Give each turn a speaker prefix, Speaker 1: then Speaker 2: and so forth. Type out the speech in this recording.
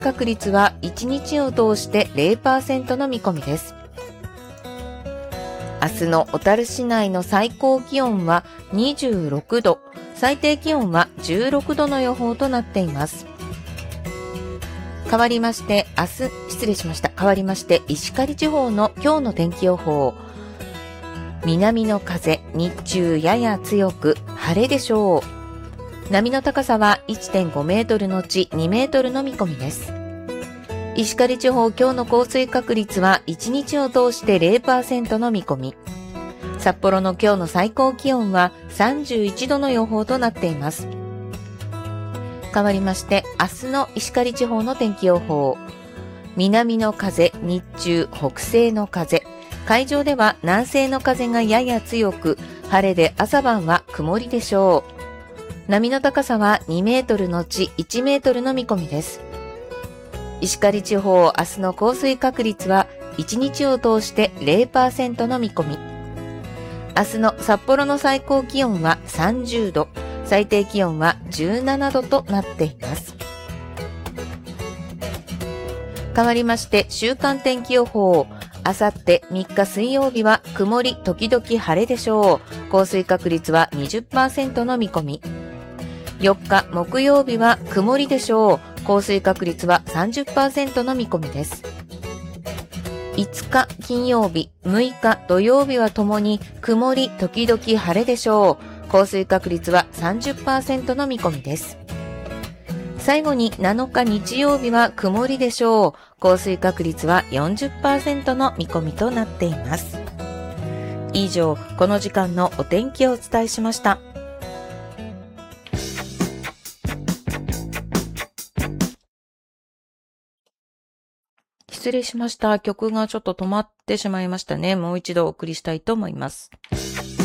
Speaker 1: 確率は1日を通して 0% の見込みです。明日の小樽市内の最高気温は26度、最低気温は16度の予報となっています。変わりまして石狩地方の今日の天気予報。南の風、日中やや強く晴れでしょう。波の高さは 1.5 メートルのち2メートルの見込みです。石狩地方今日の降水確率は1日を通して 0% の見込み。札幌の今日の最高気温は31度の予報となっています。変わりまして明日の石狩地方の天気予報。南の風、日中北西の風。海上では南西の風がやや強く、晴れで朝晩は曇りでしょう。波の高さは2メートルのち1メートルの見込みです。石狩地方明日の降水確率は1日を通して 0% の見込み。明日の札幌の最高気温は30度、最低気温は17度となっています。変わりまして週間天気予報。あさって3日水曜日は曇り時々晴れでしょう。降水確率は 20% の見込み。4日木曜日は曇りでしょう。降水確率は 30% の見込みです。5日金曜日、6日土曜日はともに曇り時々晴れでしょう。降水確率は 30% の見込みです。最後に7日日曜日は曇りでしょう。降水確率は 40% の見込みとなっています。以上、この時間のお天気をお伝えしました。失礼しました。曲がちょっと止まってしまいましたね。もう一度お送りしたいと思います。